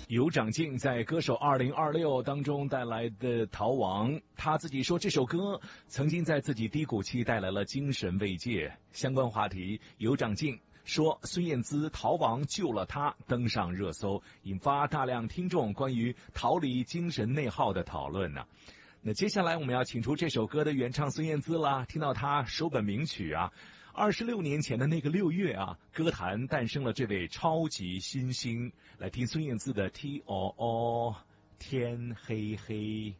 尤长靖在歌手2026当中带来的《逃亡》，他自己说这首歌曾经在自己低谷期带来了精神慰藉。相关话题，尤长靖说孙燕姿《逃亡》救了他，登上热搜，引发大量听众关于逃离精神内耗的讨论呢。那接下来我们要请出这首歌的原唱孙燕姿啦，听到她首本名曲啊，26年前的那个6月啊，歌坛诞生了这位超级新星。来听孙燕姿的 T O O 天黑黑。